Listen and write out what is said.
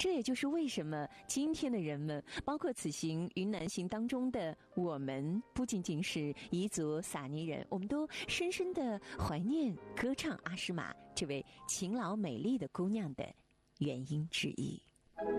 这也就是为什么今天的人们，包括此行云南行当中的我们，不仅仅是彝族撒尼人，我们都深深的怀念歌唱阿诗玛这位勤劳美丽的姑娘的原因之一。